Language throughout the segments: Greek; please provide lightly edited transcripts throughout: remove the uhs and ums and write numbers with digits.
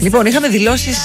Λοιπόν, είχαμε δηλώσεις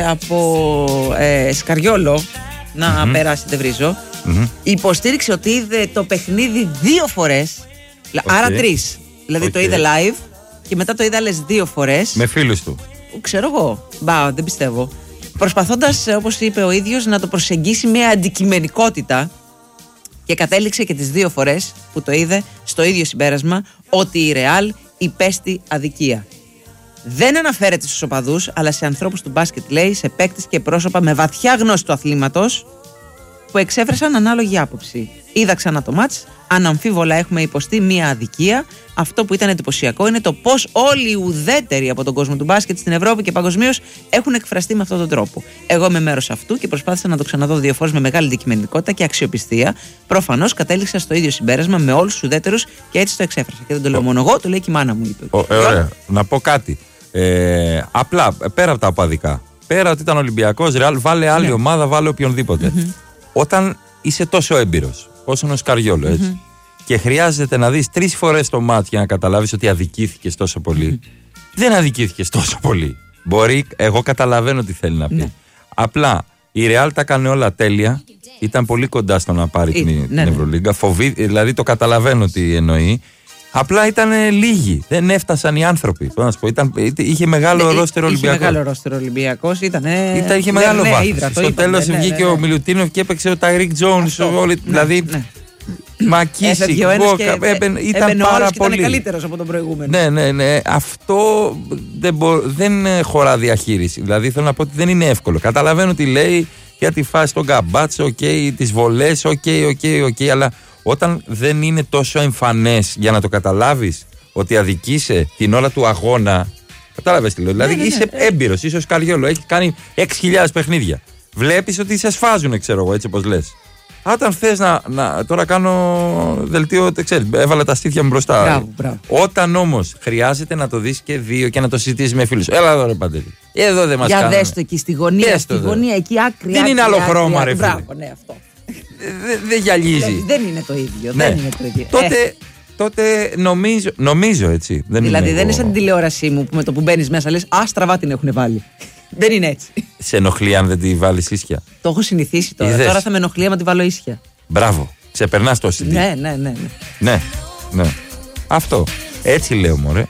από Σκαριόλο να περάσει, δεν βρίζω. Υποστήριξε ότι είδε το παιχνίδι 2 φορές, άρα 3. Δηλαδή το είδε live και μετά το είδε άλλες 2 φορές. Με φίλους του. Ξέρω εγώ. Δεν πιστεύω. Προσπαθώντας, όπως είπε ο ίδιος, να το προσεγγίσει με αντικειμενικότητα, και κατέληξε και τις 2 φορές που το είδε στο ίδιο συμπέρασμα, ότι η Ρεάλ υπέστη αδικία. Δεν αναφέρεται στους οπαδούς, αλλά σε ανθρώπους του μπάσκετ, λέει, σε παίκτες και πρόσωπα με βαθιά γνώση του αθλήματος που εξέφρασαν ανάλογη άποψη. Είδα ξανά το μάτς. Αναμφίβολα έχουμε υποστεί μία αδικία. Αυτό που ήταν εντυπωσιακό είναι το πώς όλοι οι ουδέτεροι από τον κόσμο του μπάσκετ στην Ευρώπη και παγκοσμίως έχουν εκφραστεί με αυτόν τον τρόπο. Εγώ είμαι μέρος αυτού και προσπάθησα να το ξαναδώ 2 φορές με μεγάλη αντικειμενικότητα και αξιοπιστία. Προφανώς κατέληξα στο ίδιο συμπέρασμα με όλους τους ουδέτερους και έτσι το εξέφρασα. Και δεν το λέω μόνο εγώ, το λέει και η μάνα μου. Ωραία. Να πω κάτι. Απλά πέρα από τα οπαδικά. Πέρα ότι ήταν Ολυμπιακός, Ρεάλ, βάλε άλλη ομάδα, βάλε οποιονδήποτε. Όταν είσαι τόσο έμπειρος, όσο είναι ο Σκαριόλο, έτσι, και χρειάζεται να δεις 3 φορές το μάτς για να καταλάβεις ότι αδικήθηκες τόσο πολύ. Δεν αδικήθηκες τόσο πολύ. Μπορεί, εγώ καταλαβαίνω τι θέλει να πει. Απλά η Ρεάλ τα έκανε όλα τέλεια. Ήταν πολύ κοντά στο να πάρει την Ευρωλίγκα. Δηλαδή το καταλαβαίνω τι εννοεί. Απλά ήταν λίγοι. Δεν έφτασαν οι άνθρωποι. Είχε μεγάλο ρόστερο Ολυμπιακός. Είχε μεγάλο ρόστερο Ολυμπιακός. Είχε μεγάλο βάθος. Στο τέλος βγήκε ο Μιλουτίνοφ και έπαιξε ο Ταϊρίκ Τζόουνς. Δηλαδή. Μακίσικ, ήταν πάρα πολύ. Ήταν καλύτερος από τον προηγούμενο. Ναι. Αυτό δεν χωρά διαχείριση. Δηλαδή θέλω να πω ότι δεν είναι εύκολο. Καταλαβαίνω τι λέει για τη φάση των Γκαμπάτσο, τις βολές, αλλά όταν δεν είναι τόσο εμφανές για να το καταλάβεις ότι αδικείσαι την ώρα του αγώνα. Κατάλαβες τι λέω. Δηλαδή είσαι έμπειρος, είσαι ο Σκαριόλο, έχει κάνει 6.000 παιχνίδια. Βλέπεις ότι σε σφάζουν, ξέρω εγώ, έτσι όπως λες. Όταν θες τώρα κάνω δελτίο, ξέρεις, έβαλα τα στήθια μου μπροστά. Μπράβο. Όταν όμως χρειάζεται να το δεις και 2 και να το συζητήσεις με φίλους. Έλα εδώ, ρε Παντελή. Εδώ δεν μας κάνανε. Για δες το εκεί στη γωνία, εκεί άκρη. Δεν είναι άλλο χρώμα, ρε φίλε. Μπράβο, ναι, αυτό. Δεν γυαλίζει. Δεν είναι το ίδιο. Δεν είναι το ίδιο. Τότε νομίζω έτσι. Δηλαδή δεν είναι σαν την τηλεόρασή μου που με το που μπαίνεις μέσα λες «Α, στραβά την έχουν βάλει». Δεν είναι έτσι. Σε ενοχλεί αν δεν τη βάλεις ίσια? Το έχω συνηθίσει τώρα. Τώρα θα με ενοχλεί άμα τη βάλω ίσια. Μπράβο. Ξεπερνάς το CD. Ναι. Αυτό. Έτσι λέω, μωρέ.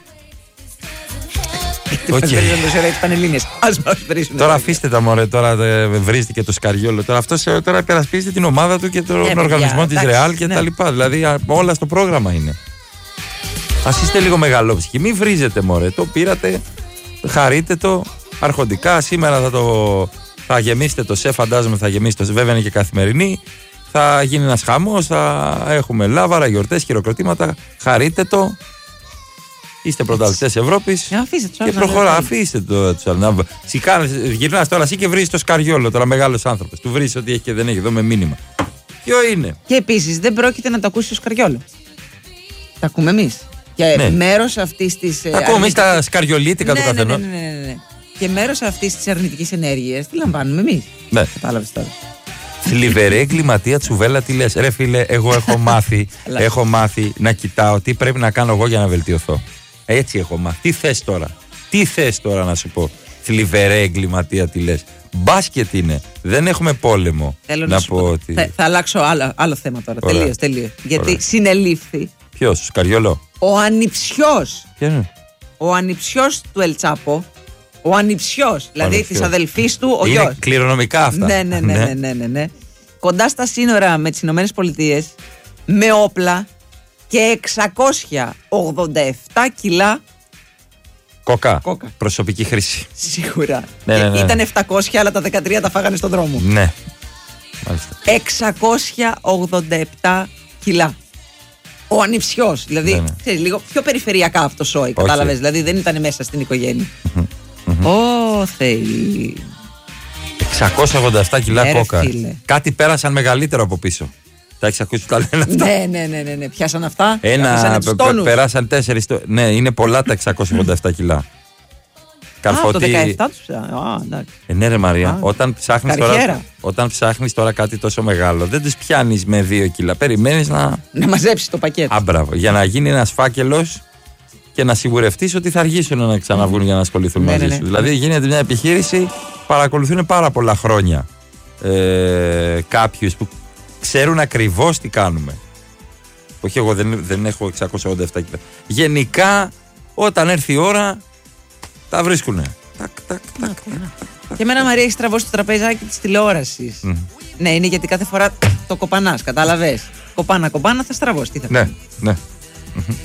Τώρα αφήστε τα, μωρέ. Τώρα βρίστηκε το Σκαριόλο. Τώρα υπερασπίζεται την ομάδα του και τον οργανισμό της Ρεάλ και τα λοιπά. Δηλαδή όλα στο πρόγραμμα είναι. Ας είστε λίγο μεγαλόψυχοι. Μην βρίζετε, μωρέ. Το πήρατε, χαρείτε το. Αρχοντικά σήμερα θα γεμίσετε το ΣΕ, φαντάζομαι θα γεμίσετε το ΣΕ, βέβαια είναι και καθημερινή. Θα γίνει ένας χαμός, θα έχουμε λάβαρα, γιορτές, χειροκροτήματα. Χαρείτε το. Είστε πρωταθλητές Ευρώπης. Και προχωρά, αφήστε το. Γυρνάς τώρα εσύ και βρίζεις το Σκαριόλο, τώρα μεγάλος άνθρωπος. Του βρίζεις ότι έχει και δεν έχει, εδώ με μήνυμα. Ποιο είναι? Και επίσης δεν πρόκειται να το ακούσει το Σκαριόλο. Τα ακούμε εμείς. Και μέρος αυτής της. Τα ακούμε εμείς τα σκαριολίτικα του καθενός. Ναι. Και μέρος αυτής της αρνητικής ενέργειας τη λαμβάνουμε εμείς. Ναι. Κατάλαβες τώρα. Θλιβερή εγκληματία Τσουβέλα, τι λες? Ρε φίλε, εγώ έχω μάθει να κοιτάω τι πρέπει να κάνω εγώ για να βελτιωθώ. Έτσι έχω μάθει. Τι θες τώρα να σου πω? Θλιβερή εγκληματία, τι λες? Μπάσκετ είναι. Δεν έχουμε πόλεμο. Θέλω να πω ότι. Θα αλλάξω άλλο θέμα τώρα. Τελείως. Γιατί συνελήφθη. Ποιος, ο Σκαριόλο? Ο ανιψιός. Ποιος είναι? Ο ανιψιός του Ελτσάπο. Ο ανιψιός, δηλαδή της αδελφής του, ο γιος. Είναι κληρονομικά αυτά. Ναι. Κοντά στα σύνορα με τις Ηνωμένες Πολιτείες, με όπλα και 687 κιλά κόκα. Προσωπική χρήση. Σίγουρα. Ναι. Ήταν 700, αλλά τα 13 τα φάγανε στον δρόμο. Ναι. Μάλιστα. 687 κιλά. Ο ανιψιός, δηλαδή, ξέρεις, λίγο πιο περιφερειακά αυτό σόι, κατάλαβες, δηλαδή δεν ήταν μέσα στην οικογένεια. Ω Θεή. 687 κιλά κόκα. Φίλε. Κάτι πέρασαν μεγαλύτερο από πίσω. Τα έχεις ακούσει που τα λένε αυτά? Ναι. Πιάσαν αυτά. Περάσαν 4. Ναι, είναι πολλά τα 687 κιλά. Καρφωτή. Το 17 τους. Ναι ρε Μαρία, όταν ψάχνεις τώρα κάτι τόσο μεγάλο, δεν τις πιάνεις με 2 κιλά. Περιμένεις να μαζέψεις το πακέτο. Μπράβο. Για να γίνει ένας φάκελος και να σιγουρευτείς ότι θα αργήσουν να ξαναβγούν για να ασχοληθούν μαζί σου. Δηλαδή γίνεται μια επιχείρηση, παρακολουθούν πάρα πολλά χρόνια κάποιους που ξέρουν ακριβώς τι κάνουμε. Όχι, εγώ δεν έχω 687 κιλά. Γενικά, όταν έρθει η ώρα, τα βρίσκουνε. Και εμένα Μαρία έχει τραβώσει το τραπεζάκι της τηλεόρασης. Ναι, είναι γιατί κάθε φορά το κοπανάς, κατάλαβες. Κοπάνα θα στραβώσει. Τι θα πει. Ναι.